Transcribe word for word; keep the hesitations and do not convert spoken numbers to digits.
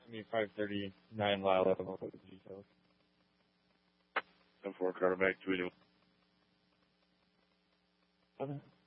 me five thirty-nine Lila. I'll put the details. ten four, Carter back, two eighty-one. Okay.